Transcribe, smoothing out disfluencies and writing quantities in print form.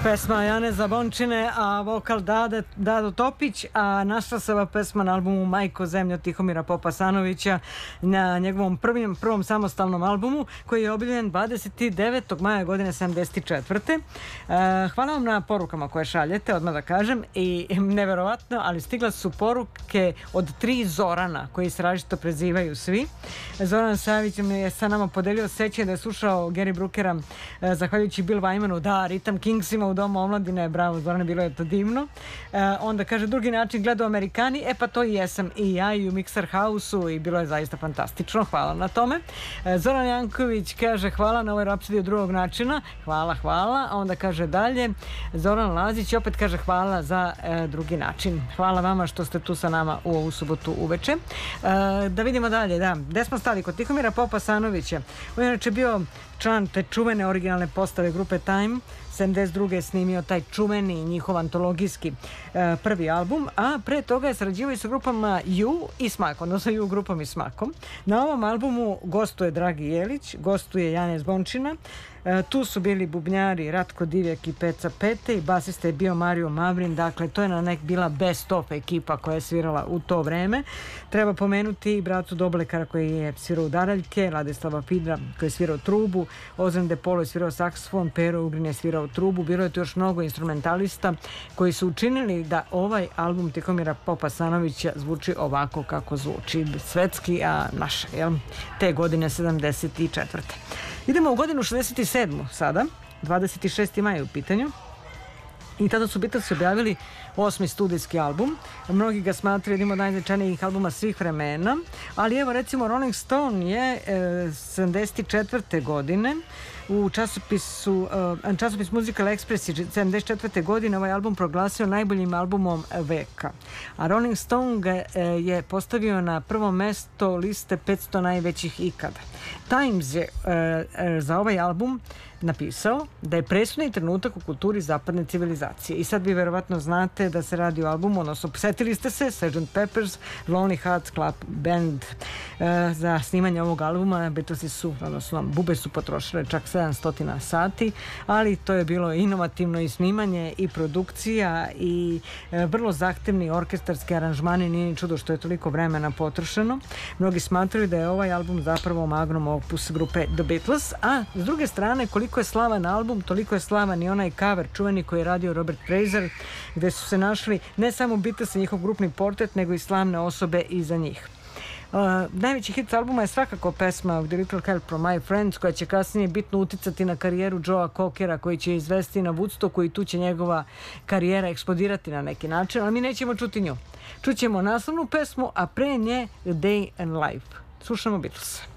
Pesma Jane Zabončine, a vokal Dado Topić, a našla pesma na albumu Majko zemlja Tihomira Popasanovića, na njegovom prvom samostalnom albumu koji je objavljen 29. maja godine 74. Hvala vam na porukama koje šaljete, odmah da kažem, i neverovatno, ali stigle su poruke od 3 Zorana koji se različito prezivaju svi. Zoran Savić mi je sa nama podelio sećanje da je slušao Gary Brookera zahvaljujući Bill Wymanu, da, Ritam Kingsima u Domu omladine, bravo Zorane, bilo je to divno. Onda kaže, drugi način gledao Amerikani, pa to i jesam i ja i u Mixer House-u i bilo je zaista fantastično, hvala na tome. Zoran Janković kaže, hvala na ovoj rapsodiji od drugog načina, hvala, a onda kaže dalje, Zoran Lazić opet kaže hvala za drugi način. Hvala vama što ste tu sa nama u ovu subotu uveče. Da vidimo dalje, da, gde smo stali? Kod Tihomira Popasanovića. On je inače bio član te čuvene originalne postave grupe Time. 72. je snimio taj čuveni njihov antologijski prvi album, a pre toga je sarađivao i sa grupama Ju i Smak, odnosno Ju grupom i Smakom. Na ovom albumu gostuje Dragi Jelić, gostuje Jane Zvončina, tu su bili bubnjari Ratko Divjak i Peca Pete i basista je bio Mario Mavrin, dakle to je bila best of ekipa koja je svirala u to vreme. Treba pomenuti i Bracu Doblekara koji je svirao udaraljke, Ladislava Pidra koji je svirao trubu, Ozren De Polo je svirao saksofon, Pero Ugrin je svirao trubu, bilo je tu još mnogo instrumentalista koji su učinili da ovaj album Tihomira Popasanovića zvuči ovako kako zvuči, svetski, a naš, jel? Te godine 74. Idemo u godinu 67. sada, 26. maj u pitanju. I tada su Beatles objavili 8. studijski album. Mnogi ga smatraju jednim od najznačajnijih albuma svih vremena, ali evo recimo Rolling Stone je 74. godine u časopis Musical Express 74. godine ovaj album proglasio najboljim albumom veka. A Rolling Stone ga je postavio na prvo mesto liste 500 najvećih ikada. Times je za ovaj album napisao da je presudni trenutak u kulturi zapadne civilizacije. I sad vi verovatno znate da se radi o albumu, odnosno setili ste se, Sgt. Pepper's Lonely Hearts Club Band. Za snimanje ovog albuma Beatlesi su, odnosno bube su potrošile čak 700 sati, ali to je bilo inovativno i snimanje i produkcija i vrlo zahtevni orkestarski aranžmani, nije ni čudo što je toliko vremena potrošeno. Mnogi smatraju da je ovaj album zapravo magnum opus grupe The Beatles, a s druge strane koliko je slavan album, toliko je slavan i onaj cover čuveni koji je radio Robert Fraser, gde su se našli ne samo Beatles i njihov grupni portret, nego i slavne osobe iza njih. Najveći hit albuma je svakako pesma The Little Help from My Friends, koja će kasnije bitno uticati na karijeru Joea Cockera, koji će izvesti na Woodstocku i tu će njegova karijera eksplodirati na neki način, ali mi nećemo čuti nju. Čućemo naslovnu pesmu, a pre nje A Day in Life. Slušamo Beatles.